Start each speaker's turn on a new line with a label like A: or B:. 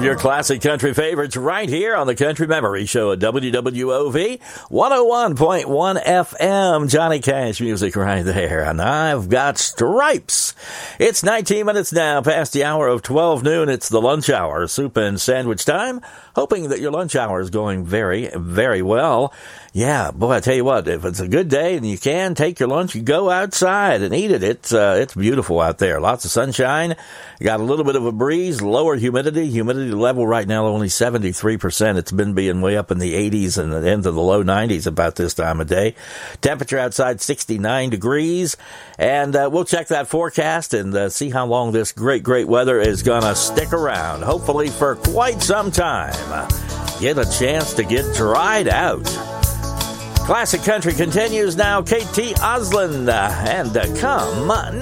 A: of your classic country favorites right here on the Country Memory Show at WWOV 101.1 FM. Johnny Cash music right there. And I've got Stripes. It's 19 minutes now past the hour of 12 noon. It's the lunch hour, soup and sandwich time. Hoping that your lunch hour is going very, very well. Yeah, boy, I tell you what, if it's a good day and you can take your lunch, you go outside and eat it. It's beautiful out there. Lots of sunshine. You got a little bit of a breeze, lower humidity. Humidity level right now only 73%. It's been being way up in the 80s and into the low 90s about this time of day. Temperature outside 69 degrees. And we'll check that forecast and see how long this great, great weather is going to stick around. Hopefully for quite some time. Get a chance to get dried out. Classic Country continues now. KT Oslin and Come